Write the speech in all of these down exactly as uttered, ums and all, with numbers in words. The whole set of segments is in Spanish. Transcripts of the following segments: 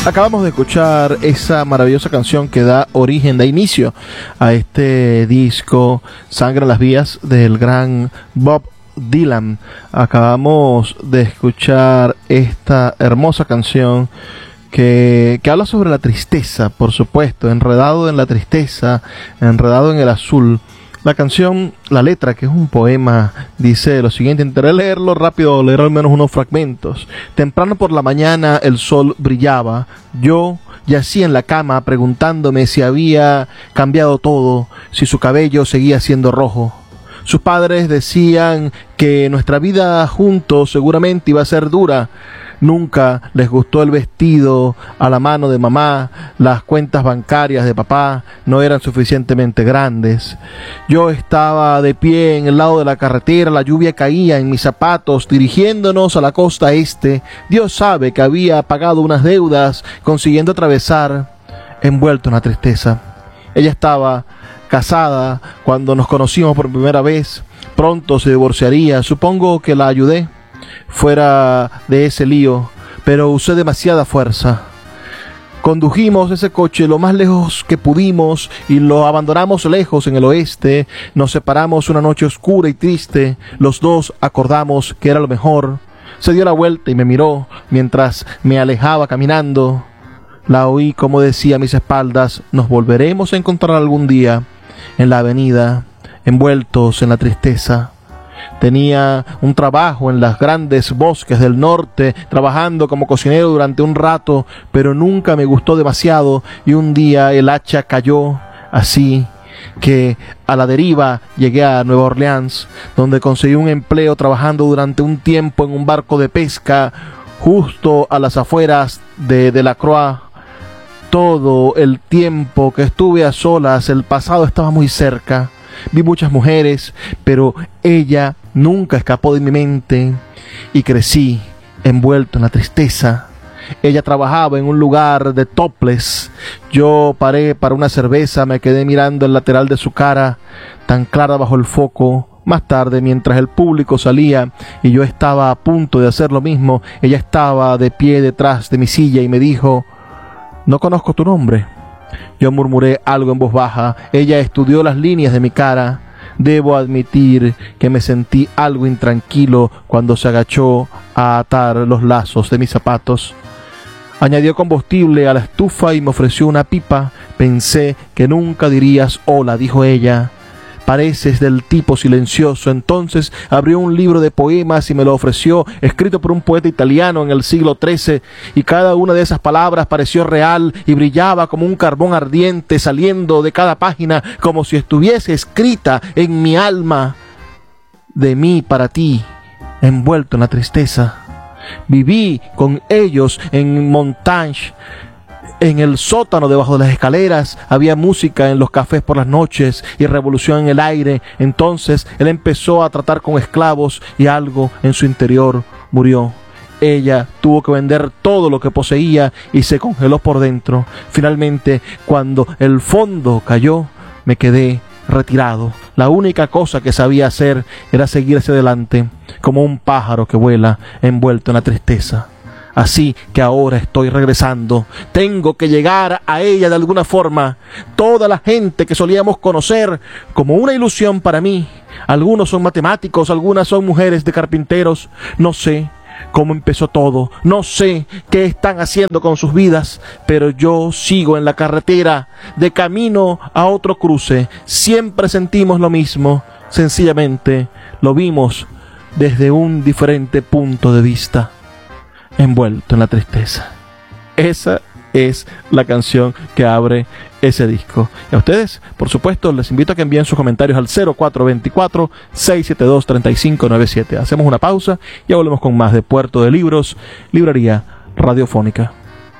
Acabamos de escuchar esa maravillosa canción que da origen, da inicio a este disco Sangre en las Vías del gran Bob Dylan. Acabamos de escuchar esta hermosa canción que, que habla sobre la tristeza, por supuesto, enredado en la tristeza, enredado en el azul. La canción, la letra, que es un poema, dice lo siguiente: intentaré leerlo rápido, leer al menos unos fragmentos. Temprano por la mañana el sol brillaba. Yo yacía en la cama preguntándome si había cambiado todo, si su cabello seguía siendo rojo. Sus padres decían que nuestra vida juntos seguramente iba a ser dura. Nunca les gustó el vestido a la mano de mamá, las cuentas bancarias de papá no eran suficientemente grandes. Yo estaba de pie en el lado de la carretera, la lluvia caía en mis zapatos, dirigiéndonos a la costa este. Dios sabe que había pagado unas deudas, consiguiendo atravesar, envuelto en la tristeza. Ella estaba casada cuando nos conocimos por primera vez, pronto se divorciaría, supongo que la ayudé fuera de ese lío, pero usé demasiada fuerza. Condujimos ese coche lo más lejos que pudimos y lo abandonamos lejos en el oeste. Nos separamos una noche oscura y triste. Los dos acordamos que era lo mejor. Se dio la vuelta y me miró mientras me alejaba caminando. La oí como decía a mis espaldas: nos volveremos a encontrar algún día en la avenida, envueltos en la tristeza. Tenía un trabajo en los grandes bosques del norte, trabajando como cocinero durante un rato, pero nunca me gustó demasiado y un día el hacha cayó, así que a la deriva llegué a Nueva Orleans, donde conseguí un empleo trabajando durante un tiempo en un barco de pesca justo a las afueras de Delacroix. Todo el tiempo que estuve a solas, el pasado estaba muy cerca. Vi muchas mujeres, pero ella nunca escapó de mi mente y crecí envuelto en la tristeza. Ella trabajaba en un lugar de topless. Yo paré para una cerveza, me quedé mirando el lateral de su cara, tan clara bajo el foco. Más tarde, mientras el público salía y yo estaba a punto de hacer lo mismo, ella estaba de pie detrás de mi silla y me dijo: no conozco tu nombre. Yo murmuré algo en voz baja. Ella estudió las líneas de mi cara. Debo admitir que me sentí algo intranquilo cuando se agachó a atar los lazos de mis zapatos. Añadió combustible a la estufa y me ofreció una pipa. Pensé que nunca dirías hola, dijo ella. Pareces del tipo silencioso. Entonces abrió un libro de poemas y me lo ofreció, escrito por un poeta italiano en el siglo trece, y cada una de esas palabras pareció real y brillaba como un carbón ardiente saliendo de cada página, como si estuviese escrita en mi alma. De mí para ti, envuelto en la tristeza. Viví con ellos en Montage. En el sótano, debajo de las escaleras, había música en los cafés por las noches y revolución en el aire. Entonces él empezó a tratar con esclavos y algo en su interior murió. Ella tuvo que vender todo lo que poseía y se congeló por dentro. Finalmente, cuando el fondo cayó, me quedé retirado. La única cosa que sabía hacer era seguir hacia adelante, como un pájaro que vuela envuelto en la tristeza. Así que ahora estoy regresando. Tengo que llegar a ella de alguna forma. Toda la gente que solíamos conocer como una ilusión para mí. Algunos son matemáticos, algunas son mujeres de carpinteros. No sé cómo empezó todo. No sé qué están haciendo con sus vidas. Pero yo sigo en la carretera de camino a otro cruce. Siempre sentimos lo mismo. Sencillamente lo vimos desde un diferente punto de vista. Envuelto en la tristeza. Esa es la canción que abre ese disco. Y a ustedes, por supuesto, les invito a que envíen sus comentarios al cero cuatro dos cuatro, seis siete dos, tres cinco nueve siete. Hacemos una pausa y ya volvemos con más de Puerto de Libros, Librería Radiofónica.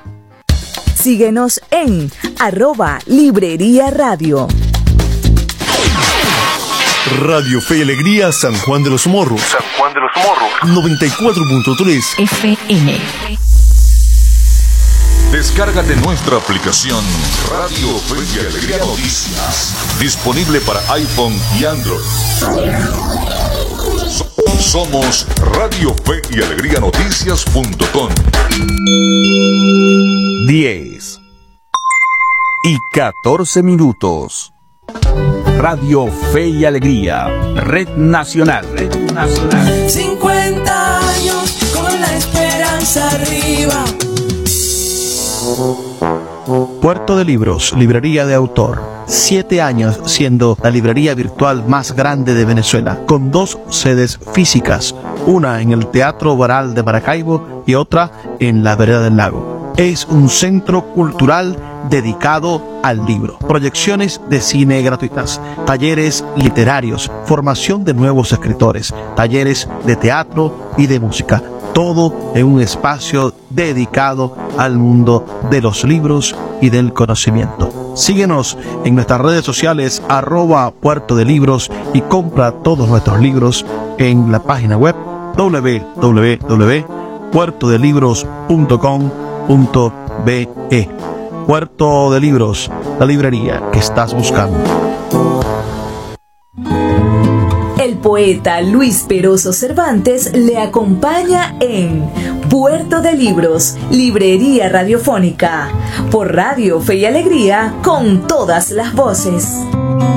Síguenos en arroba Librería Radio. Radio Fe y Alegría San Juan de los Morros. San Juan de los Morros. noventa y cuatro punto tres F M. Descárgate nuestra aplicación Radio Fe y Alegría Noticias. Disponible para iPhone y Android. Somos Radio Fe y Alegría Noticias punto com. diez y catorce minutos. Radio Fe y Alegría, Red Nacional. Red Nacional. cincuenta años con la esperanza arriba. Puerto de Libros, librería de autor. Siete años siendo la librería virtual más grande de Venezuela, con dos sedes físicas, una en el Teatro Baral de Maracaibo y otra en la Vereda del Lago. Es un centro cultural dedicado al libro, proyecciones de cine gratuitas, talleres literarios, formación de nuevos escritores, talleres de teatro y de música, todo en un espacio dedicado al mundo de los libros y del conocimiento. Síguenos en nuestras redes sociales, arroba Puerto de Libros, y compra todos nuestros libros en la página web doble u doble u doble u punto puerto de libros punto com punto be. Puerto de Libros, la librería que estás buscando. El poeta Luis Peroso Cervantes le acompaña en Puerto de Libros, librería radiofónica, por Radio Fe y Alegría, con todas las voces.